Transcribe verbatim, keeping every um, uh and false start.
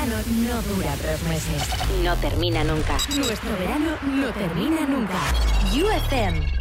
verano no dura tres meses. No termina nunca. Nuestro verano no termina nunca. U F M.